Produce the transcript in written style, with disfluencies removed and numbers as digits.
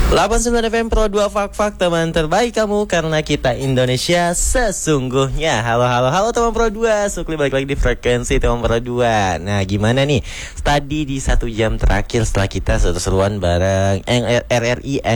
89 FM Pro 2 Fak teman terbaik kamu karena kita Indonesia sesungguhnya. Halo teman Pro 2, Sukli balik lagi di frekuensi teman Pro 2. Nah gimana nih tadi di 1 jam terakhir setelah kita seru-seruan bareng RRI